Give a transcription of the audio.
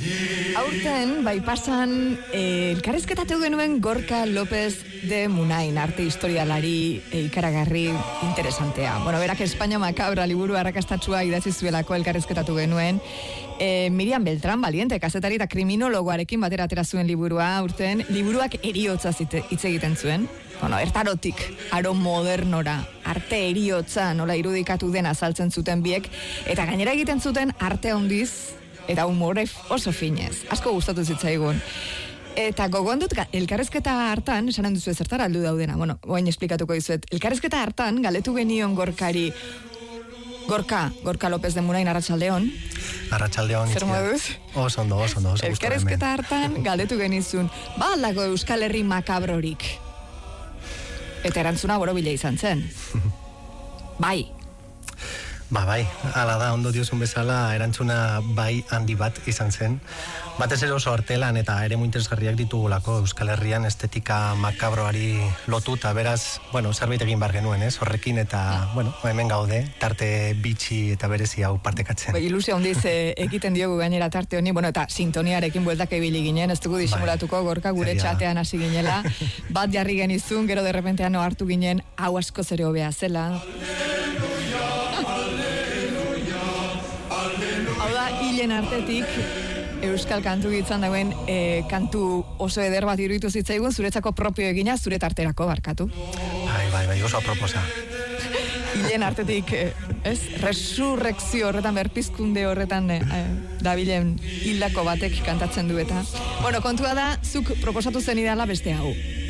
Aurten, bai pasan, elkarrizketatu genuen Gorka López de Munain, arte historialari ikaragarri interesantea. Bueno, berak España Macabra liburu arrakastatsua idatzi zuelako elkarrizketatu genuen. Miriam Beltrán, valiente, kazetari eta kriminologoarekin batera atera zuen liburua aurten. Liburuak eriotza hitz egiten zuen. Bueno, ertarotik, aro modernora, arte eriotza nola irudikatu den azaltzen zuten biek, eta gainera egiten zuten arte handiz, eta humore oso finez. Asko gustatu zitzaigun. Eta gogondut, elkarrezketa hartan, esanen duzu zertara aldu daudena, bueno, oain esplikatuko dizuet. Elkarrezketa hartan, galetu genion Gorkari, Gorka López de Munain, Arratsaldeon. Arratsaldeon. Zer moduz? Oso ondo. Elkarrezketa hartan, galdetu genizun, ba aldago Euskal Herri makabrorik. Eta erantzuna borobila izan zen. Bai. Bai, ala da, ondo diozun bezala, erantzuna bai handi bat izan zen. Batez ere oso artelan eta ere interesgarriak ditugulako Euskal Herrian estetika makabroari lotuta, beraz, bueno, zerbait egin bar genuen, ez? Horrekin eta, bueno, hemen gaude, tarte bitxi eta berezi hau partekatzen. Ilusio handiz egiten diogu gainera tarte honi, bueno, eta sintoniarekin bueltak ibili ginen, ez dugu disimulatuko Gorka gure txatean hasi ginela, bat jarri genizun, gero derrepentean hartu ginen, hau asko zere hobea zela. Hau da, hilen artetik Euskal kantu gitzan dagoen kantu oso eder bat iruditu zitzaigun, zuretzako propio egina, zure tarterako barkatu. Bai, oso aproposa. Hilen artetik, resurrekzio horretan, berpizkunde horretan dabilen hildako batek kantatzen du eta. Bueno, kontua da, zuk proposatu zen ideala beste hau.